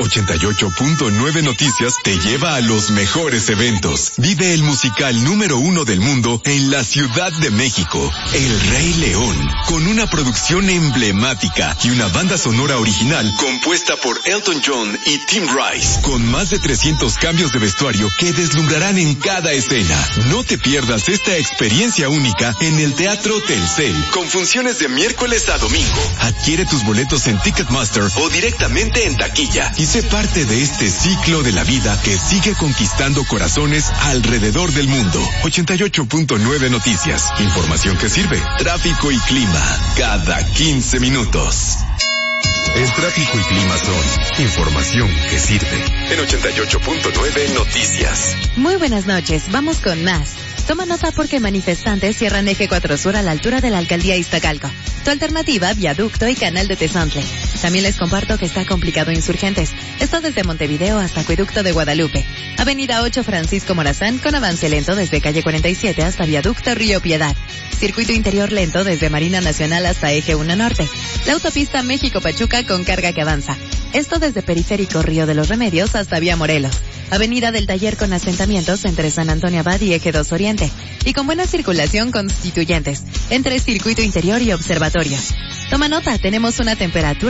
88.9 Noticias te lleva a los mejores eventos. Vive el musical número 1 del mundo en la Ciudad de México, El Rey León, con una producción emblemática y una banda sonora original compuesta por Elton John y Tim Rice, con más de 300 cambios de vestuario que deslumbrarán en cada escena. No te pierdas esta experiencia única en el Teatro Telcel, con funciones de miércoles a domingo. Adquiere tus boletos en Ticketmaster o directamente en taquilla y sé parte de este ciclo de la vida que sigue conquistando corazones alrededor del mundo. 88.9 Noticias. Información que sirve. Tráfico y clima cada 15 minutos. El tráfico y clima son información que sirve. En 88.9 Noticias. Muy buenas noches. Vamos con más. Toma nota porque manifestantes cierran eje 4 Sur a la altura de la alcaldía Iztacalco. Tu alternativa, viaducto y canal de Tezontle. También les comparto que está complicado Insurgentes. Esto desde Montevideo hasta Acueducto de Guadalupe. Avenida 8 Francisco Morazán con avance lento desde calle 47 hasta viaducto Río Piedad. Circuito interior lento desde Marina Nacional hasta eje 1 Norte. La autopista México-Pachuca con carga que avanza. Esto desde Periférico Río de los Remedios hasta Vía Morelos. Avenida del Taller con asentamientos entre San Antonio Abad y Eje 2 Oriente. Y con buena circulación Constituyentes entre Circuito Interior y Observatorio. Toma nota, tenemos una temperatura